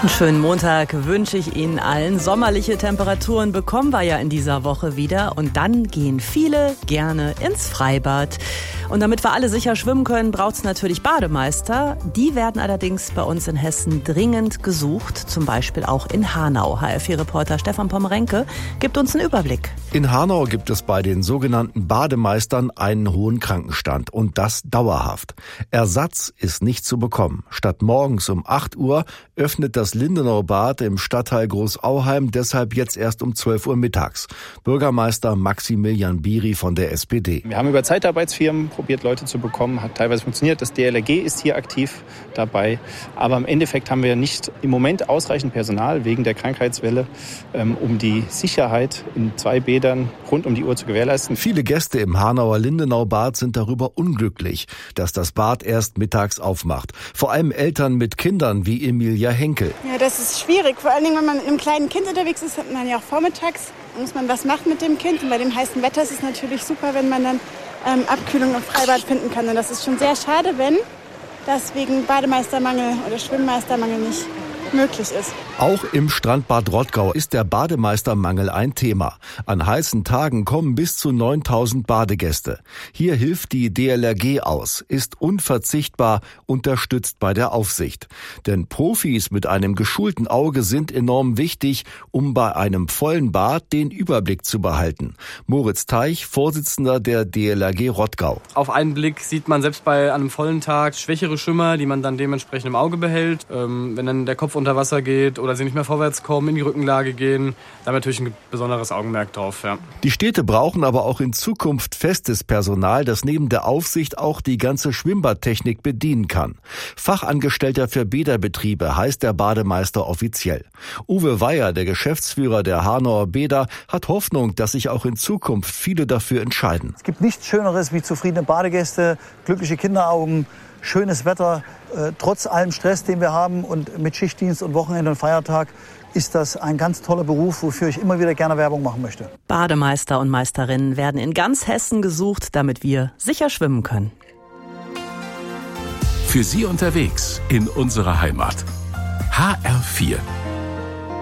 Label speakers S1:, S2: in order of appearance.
S1: Einen schönen Montag wünsche ich Ihnen allen. Sommerliche Temperaturen bekommen wir ja in dieser Woche wieder. Und dann gehen viele gerne ins Freibad. Und damit wir alle sicher schwimmen können, braucht es natürlich Bademeister. Die werden allerdings bei uns in Hessen dringend gesucht. Zum Beispiel auch in Hanau. HR4-Reporter Stefan Pommerenke gibt uns einen Überblick.
S2: In Hanau gibt es bei den sogenannten Bademeistern einen hohen Krankenstand. Und das dauerhaft. Ersatz ist nicht zu bekommen. Statt morgens um 8 Uhr öffnet das Lindenauer Bad im Stadtteil Großauheim deshalb jetzt erst um 12 Uhr mittags. Bürgermeister Maximilian Biri von der SPD.
S3: Wir haben über Zeitarbeitsfirmen probiert, Leute zu bekommen. Hat teilweise funktioniert. Das DLRG ist hier aktiv dabei. Aber im Endeffekt haben wir nicht im Moment ausreichend Personal wegen der Krankheitswelle, um die Sicherheit in 2 Bädern rund um die Uhr zu gewährleisten.
S2: Viele Gäste im Hanauer Lindenauer Bad sind darüber unglücklich, dass das Bad erst mittags aufmacht. Vor allem Eltern mit Kindern wie Emilia Henkel.
S4: Ja, das ist schwierig. Vor allen Dingen, wenn man mit einem kleinen Kind unterwegs ist, hat man ja auch vormittags, muss man was machen mit dem Kind. Und bei dem heißen Wetter ist es natürlich super, wenn man dann Abkühlung im Freibad finden kann. Und das ist schon sehr schade, wenn das wegen Bademeistermangel oder Schwimmmeistermangel nicht möglich ist.
S2: Auch im Strandbad Rottgau ist der Bademeistermangel ein Thema. An heißen Tagen kommen bis zu 9.000 Badegäste. Hier hilft die DLRG aus, ist unverzichtbar, unterstützt bei der Aufsicht. Denn Profis mit einem geschulten Auge sind enorm wichtig, um bei einem vollen Bad den Überblick zu behalten. Moritz Teich, Vorsitzender der DLRG Rottgau.
S5: Auf einen Blick sieht man selbst bei einem vollen Tag schwächere Schwimmer, die man dann dementsprechend im Auge behält. Wenn dann der Kopf unter Wasser geht oder sie nicht mehr vorwärts kommen, in die Rückenlage gehen, da haben wir natürlich ein besonderes Augenmerk drauf. Ja.
S2: Die Städte brauchen aber auch in Zukunft festes Personal, das neben der Aufsicht auch die ganze Schwimmbadtechnik bedienen kann. Fachangestellter für Bäderbetriebe heißt der Bademeister offiziell. Uwe Weyer, der Geschäftsführer der Hanauer Bäder, hat Hoffnung, dass sich auch in Zukunft viele dafür entscheiden.
S6: Es gibt nichts Schöneres wie zufriedene Badegäste, glückliche Kinderaugen, schönes Wetter, trotz allem Stress, den wir haben, und mit Schichtdienst und Wochenende und Feiertag ist das ein ganz toller Beruf, wofür ich immer wieder gerne Werbung machen möchte.
S1: Bademeister und Meisterinnen werden in ganz Hessen gesucht, damit wir sicher schwimmen können.
S7: Für Sie unterwegs in unserer Heimat. HR4